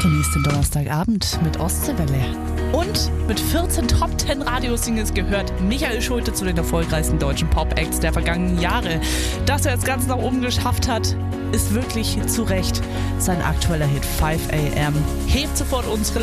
Genießt den Donnerstagabend mit Ostseewelle. Und mit 14 Top-10 Radiosingles gehört Michael Schulte zu den erfolgreichsten deutschen Pop-Acts der vergangenen Jahre. Dass er es ganz nach oben geschafft hat, ist wirklich zu Recht sein aktueller Hit 5 AM. Hebt sofort unsere